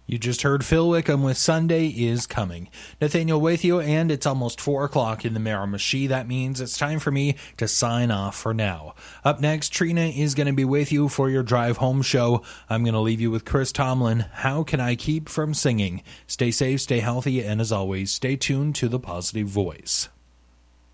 You just heard Phil Wickham with Sunday is Coming. Nathaniel with you, and it's almost 4 o'clock in the Miramichi. That means it's time for me to sign off for now. Up next, Trina is going to be with you for your drive home show. I'm going to leave you with Chris Tomlin. How can I keep from singing? Stay safe, stay healthy, and as always, stay tuned to The Positive Voice.